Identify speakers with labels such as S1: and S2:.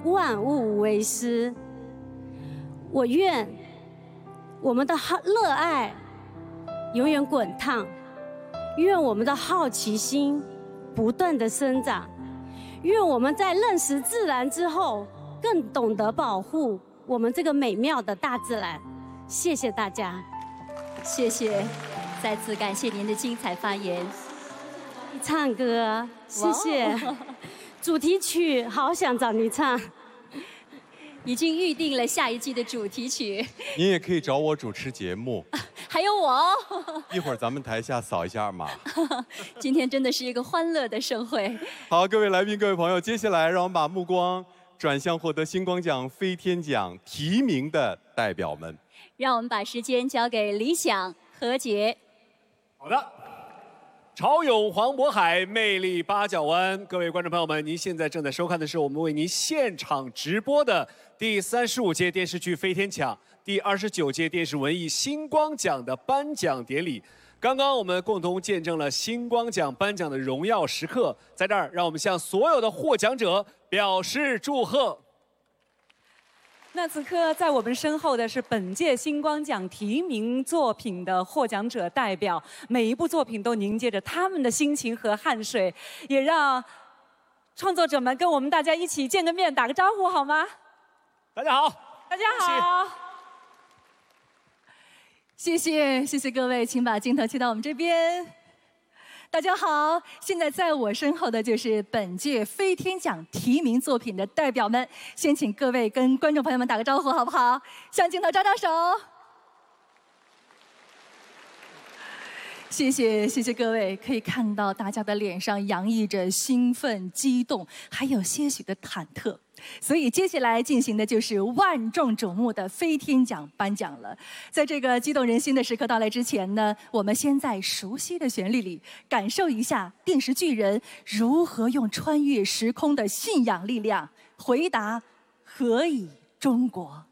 S1: 万物为师。我愿我们的热爱永远滚烫，愿我们的好奇心不断的生长，愿我们在认识自然之后，更懂得保护我们这个美妙的大自然。谢谢大家，
S2: 谢谢，再次感谢您的精彩发言。
S1: 唱歌，谢谢。主题曲好想找你唱，
S2: 已经预定了下一季的主题曲。
S3: 您也可以找我主持节目，
S2: 还有我哦。
S3: 一会儿咱们台下扫一下码。
S2: 今天真的是一个欢乐的盛会。
S3: 好，各位来宾、各位朋友，接下来让我们把目光转向获得星光奖、飞天奖提名的代表们。
S2: 让我们把时间交给李想、何洁。
S4: 好的。潮涌黄渤海，魅力八角湾。各位观众朋友们，您现在正在收看的是我们为您现场直播的第35届电视剧飞天奖、第29届电视文艺星光奖的颁奖典礼。刚刚我们共同见证了星光奖颁奖的荣耀时刻，在这儿，让我们向所有的获奖者表示祝贺。
S5: 那此刻在我们身后的是本届星光奖提名作品的获奖者代表，每一部作品都凝结着他们的心情和汗水，也让创作者们跟我们大家一起见个面，打个招呼好吗？
S4: 大家好，
S5: 大家好。
S2: 谢谢，谢谢各位，请把镜头切到我们这边。大家好，现在在我身后的就是本届飞天奖提名作品的代表们，先请各位跟观众朋友们打个招呼，好不好？向镜头招招手。谢谢，谢谢各位，可以看到大家的脸上洋溢着兴奋、激动，还有些许的忐忑。所以接下来进行的就是万众瞩目的飞天奖颁奖了。在这个激动人心的时刻到来之前呢，我们先在熟悉的旋律里感受一下电视巨人如何用穿越时空的信仰力量回答何以中国。